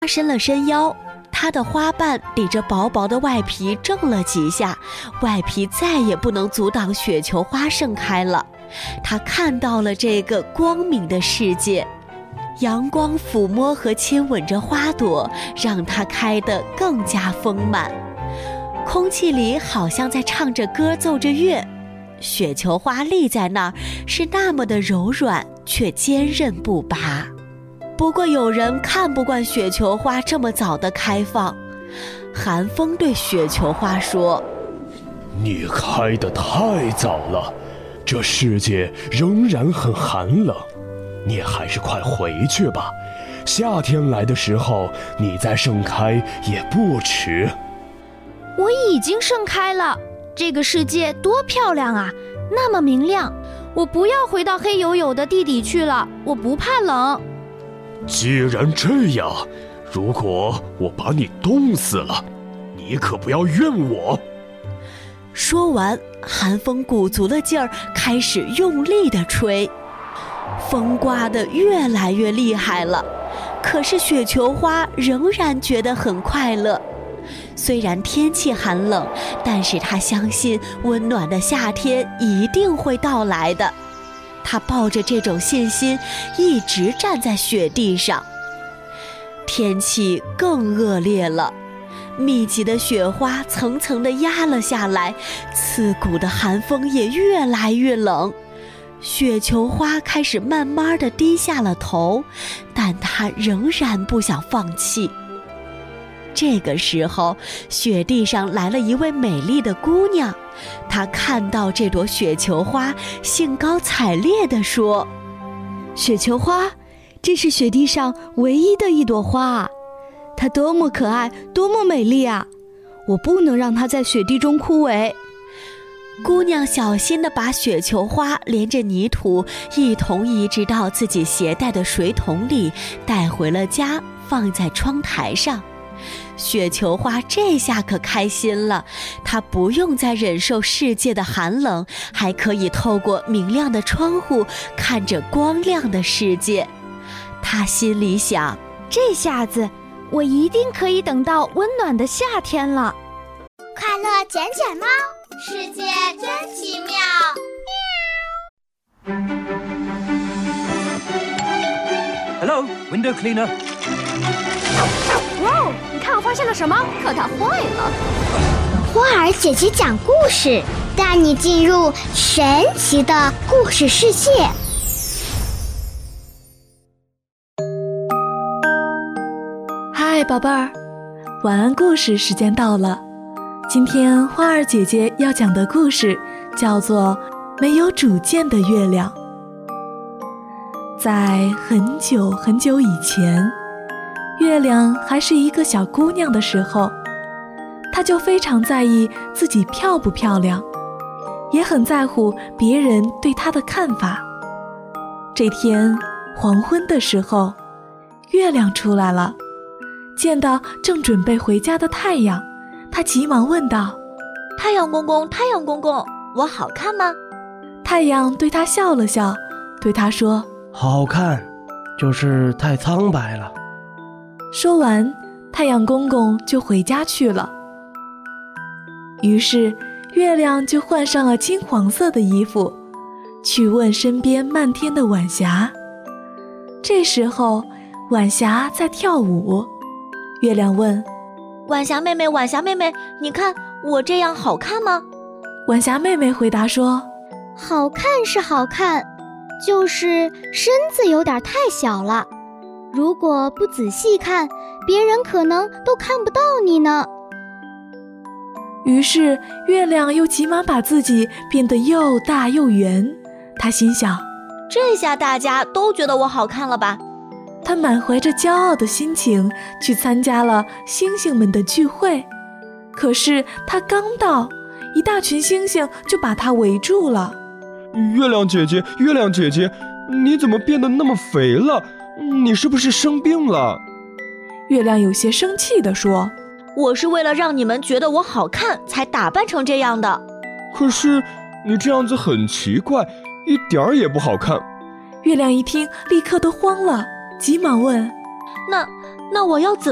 伸了伸腰，它的花瓣抵着薄薄的外皮挣了几下，外皮再也不能阻挡雪球花盛开了。它看到了这个光明的世界，阳光抚摸和亲吻着花朵，让它开得更加丰满。空气里好像在唱着歌，奏着乐。雪球花立在那儿，是那么的柔软，却坚韧不拔。不过有人看不惯雪球花这么早的开放。寒风对雪球花说： 你开得太早了，这世界仍然很寒冷，你还是快回去吧，夏天来的时候你再盛开也不迟。 我已经盛开了，这个世界多漂亮啊，那么明亮，我不要回到黑黝黝的地底去了，我不怕冷。 既然这样，如果我把你冻死了，你可不要怨我。 说完，寒风鼓足了劲儿，开始用力地吹，风刮得越来越厉害了。可是雪球花仍然觉得很快乐。虽然天气寒冷，但是他相信温暖的夏天一定会到来的。他抱着这种信心，一直站在雪地上。天气更恶劣了，密集的雪花层层地压了下来，刺骨的寒风也越来越冷。雪球花开始慢慢地低下了头，但它仍然不想放弃。这个时候，雪地上来了一位美丽的姑娘，她看到这朵雪球花，兴高采烈地说： 雪球花，这是雪地上唯一的一朵花啊，它多么可爱，多么美丽啊！我不能让它在雪地中枯萎。 姑娘小心地把雪球花连着泥土一同移植到自己携带的水桶里，带回了家，放在窗台上。雪球花这下可开心了，它不用再忍受世界的寒冷，还可以透过明亮的窗户看着光亮的世界。它心里想， 这下子我一定可以等到温暖的夏天了。 快乐捡捡猫，世界真奇妙。 Hello, window cleaner. 哇哦，你看我发现了什么？可它坏了。 花儿姐姐讲故事，带你进入神奇的故事世界。 嗨，宝贝儿，晚安故事时间到了。今天花儿姐姐要讲的故事叫做《没有主见的月亮》。在很久很久以前，月亮还是一个小姑娘的时候，她就非常在意自己漂不漂亮，也很在乎别人对她的看法。这天黄昏的时候，月亮出来了，见到正准备回家的太阳，她急忙问道： 太阳公公，太阳公公，我好看吗？ 太阳对她笑了笑，对她说： 好看，就是太苍白了。 说完，太阳公公就回家去了。于是月亮就换上了金黄色的衣服，去问身边漫天的晚霞。这时候晚霞在跳舞，月亮问： 晚霞妹妹，晚霞妹妹，你看我这样好看吗？ 晚霞妹妹回答说： 好看是好看，就是身子有点太小了，如果不仔细看，别人可能都看不到你呢。 于是月亮又急忙把自己变得又大又圆，她心想： 这下大家都觉得我好看了吧？ 她满怀着骄傲的心情去参加了星星们的聚会。可是她刚到，一大群星星就把她围住了。 月亮姐姐，月亮姐姐，你怎么变得那么肥了？你是不是生病了？ 月亮有些生气地说： 我是为了让你们觉得我好看才打扮成这样的。 可是你这样子很奇怪，一点儿也不好看。 月亮一听立刻都慌了，急忙问： 那我要怎